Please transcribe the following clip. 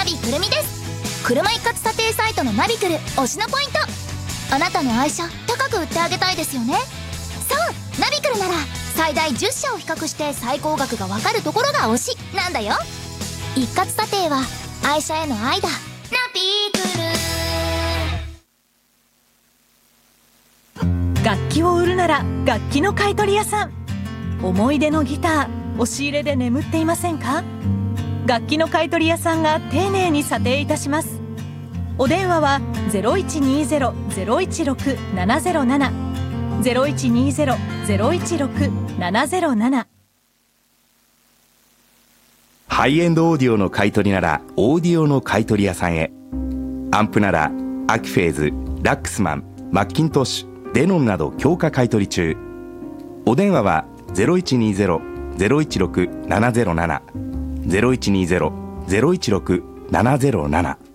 ビくるみです。車一括査定サイトのナビクル推しのポイント。あなたの愛車高く売ってあげたいですよね。そう、ナビクルなら最大10社を比較して最高額がわかるところが推しなんだよ。一括査定は愛車への愛だ。ナビクル。楽器を売るなら楽器の買取屋さん。思い出のギター、押し入れで眠っていませんか？楽器の買取屋さんが丁寧に査定いたします。お電話は 0120-016-707 0120-016-707。 ハイエンドオーディオの買い取りならオーディオの買い取り屋さんへ。アンプならアキフェーズ、ラックスマン、マッキントッシュ、デノンなど強化買い取り中。お電話は 0120-016-707 0120-016-707。